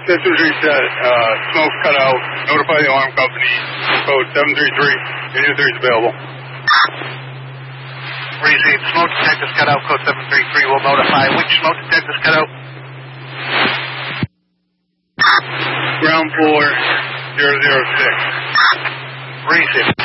Systems reset. Smoke's cut out. Notify the alarm company. Code 733. Unit 3 is available. Receive. Smoke detector's cut out. Code 733. We'll notify. Which smoke detector's cut out? Ground floor 006. Receive.